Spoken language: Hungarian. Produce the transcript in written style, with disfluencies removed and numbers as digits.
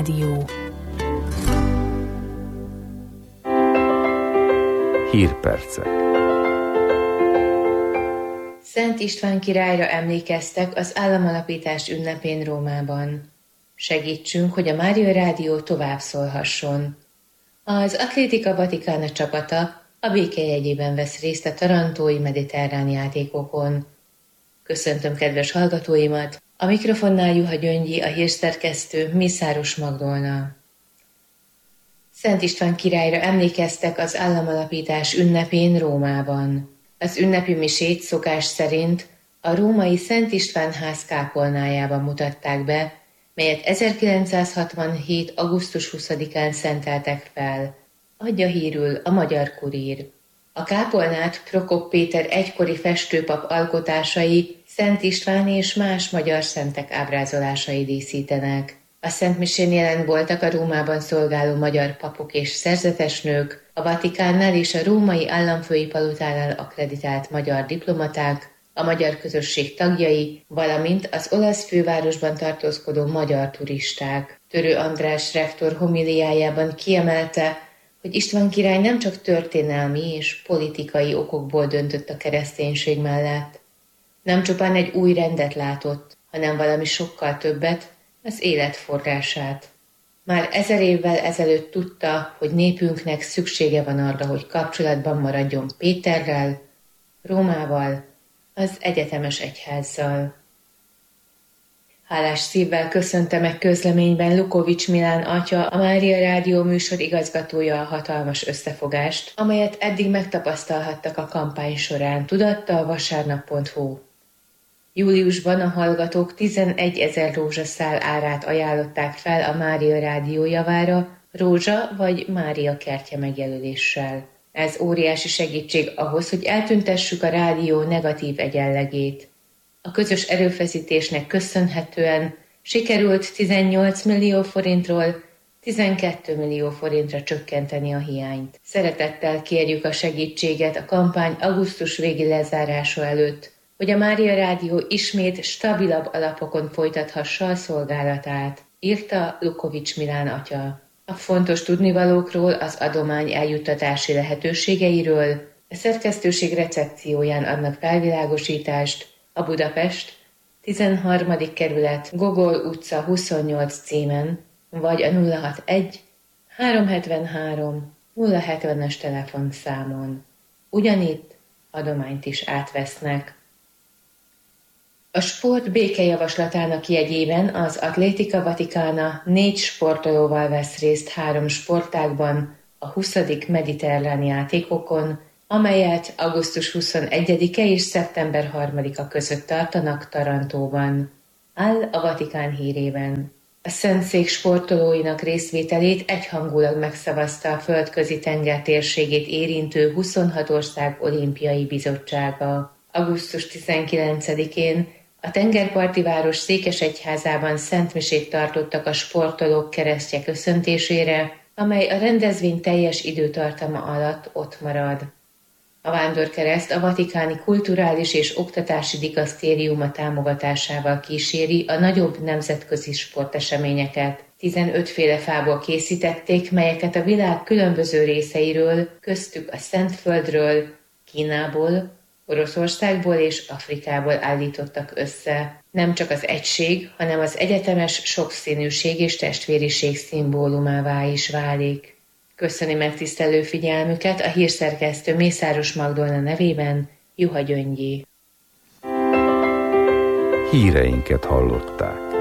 Rádió. Hírpercek. Szent István királyra emlékeztek az államalapítás ünnepén Rómában. Segítsünk, hogy a Mária Rádió tovább szólhasson. Az Atlétika Vaticana csapata a béke jegyében vesz részt a tarantói mediterrán játékokon. Köszöntöm kedves hallgatóimat, a mikrofonnál Juha Gyöngyi, a hírszerkesztő Mészáros Magdolna. Szent István királyra emlékeztek az államalapítás ünnepén Rómában. Az ünnepi misét szokás szerint a római Szent István ház kápolnájában mutatták be, melyet 1967. augusztus 20-án szenteltek fel, adja hírül a Magyar Kurír. A kápolnát Prokop Péter egykori festőpap alkotásai, Szent István és más magyar szentek ábrázolásai díszítenek. A szentmisén jelen voltak a Rómában szolgáló magyar papok és szerzetesnők, a Vatikánnál és a római államfői palotánál akkreditált magyar diplomaták, a magyar közösség tagjai, valamint az olasz fővárosban tartózkodó magyar turisták. Törő András rektor homiliájában kiemelte, hogy István király nem csak történelmi és politikai okokból döntött a kereszténység mellett. Nem csupán egy új rendet látott, hanem valami sokkal többet, az élet forrását. Már 1000 évvel ezelőtt tudta, hogy népünknek szüksége van arra, hogy kapcsolatban maradjon Péterrel, Rómával, az egyetemes egyházzal. Hálás szívvel köszönte meg közleményben Lukovics Milán atya, a Mária Rádió műsor igazgatója a hatalmas összefogást, amelyet eddig megtapasztalhattak a kampány során, tudatta a vasárnap.hu. Júliusban a hallgatók 11 000 rózsaszál árát ajánlották fel a Mária Rádió javára, rózsa vagy Mária kertje megjelöléssel. Ez óriási segítség ahhoz, hogy eltüntessük a rádió negatív egyenlegét. A közös erőfeszítésnek köszönhetően sikerült 18 millió forintról 12 millió forintra csökkenteni a hiányt. Szeretettel kérjük a segítséget a kampány augusztus végi lezárása előtt, hogy a Mária Rádió ismét stabilabb alapokon folytathassa a szolgálatát, írta Lukovics Milán atya. A fontos tudnivalókról, az adomány eljuttatási lehetőségeiről a szerkesztőség recepcióján adnak felvilágosítást a Budapest 13. kerület Gogol utca 28 címen, vagy a 061 373 070-es telefonszámon. Ugyanitt adományt is átvesznek. A sport békejavaslatának jegyében az Atlétika Vaticana 4 sportolóval vesz részt 3 sportágban a 20. mediterrán játékokon, amelyet augusztus 21-e és szeptember 3-a között tartanak Tarantóban. Áll a Vatikán hírében. A Szentszék sportolóinak részvételét egyhangulag megszavazta a Földközi tenger térségét érintő 26 ország olimpiai bizottsága. Augusztus 19-én a tengerparti város székesegyházában szentmisét tartottak a sportolók keresztje köszöntésére, amely a rendezvény teljes időtartama alatt ott marad. A vándorkereszt a vatikáni kulturális és oktatási dikasztériuma támogatásával kíséri a nagyobb nemzetközi sporteseményeket. 15 féle fából készítették, melyeket a világ különböző részeiről, köztük a Szentföldről, Kínából, Oroszországból és Afrikából állítottak össze. Nem csak az egység, hanem az egyetemes sokszínűség és testvériség szimbólumává is válik. Köszöni megtisztelő figyelmüket a hírszerkesztő Mészáros Magdolna nevében Juha Gyöngyi. Híreinket hallották.